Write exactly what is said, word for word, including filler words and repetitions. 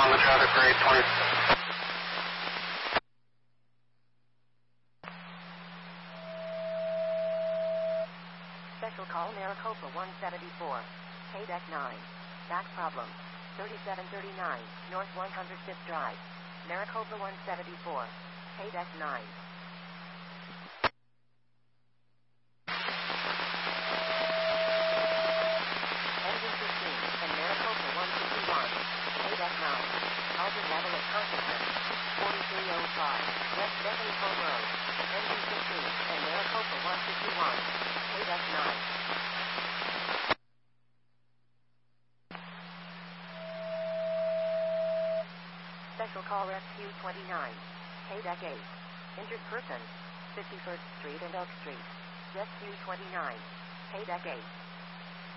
on the traffic for eight twenty. Special call Maricopa one seventy-four. K deck nine. Back problem. thirty-seven thirty-nine, North one hundred fifth Drive. Maricopa one seventy-four. K deck nine. Engine fifteen and Maricopa one fifty-one. K deck nine. Albert level of consciousness. forty-three oh five. West Bethany Home Road. Engine fifteen and Maricopa one fifty-one. K deck nine. Special call Rescue twenty-nine. K deck eight. Injured person. fifty-first Street and Oak Street. Rescue twenty-nine. K deck eight.